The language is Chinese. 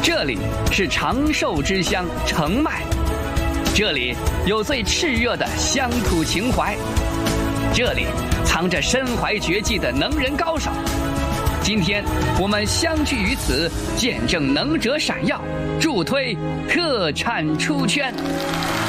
这里是长寿之乡澄迈，这里有最炽热的乡土情怀，这里藏着身怀绝技的能人高手。今天我们相聚于此，见证能者闪耀，助推特产出圈。